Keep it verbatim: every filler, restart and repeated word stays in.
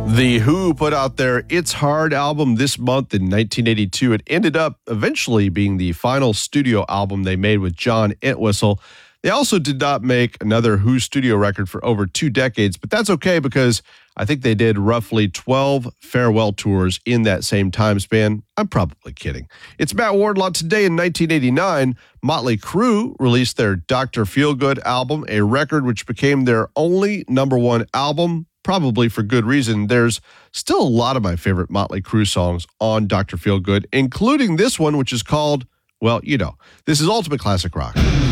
The Who put out their It's Hard album this month in nineteen eighty-two. It ended up eventually being the final studio album they made with John Entwistle. They also did not make another Who studio record for over two decades, but that's okay because I think they did roughly twelve farewell tours in that same time span. I'm probably kidding. It's Matt Wardlaw. Today in nineteen eighty-nine, Motley Crue released their Doctor Feelgood album, a record which became their only number one album, probably for good reason. There's still a lot of my favorite Motley Crue songs on Doctor Feelgood, including this one, which is called, well, you know, this is Ultimate Classic Rock.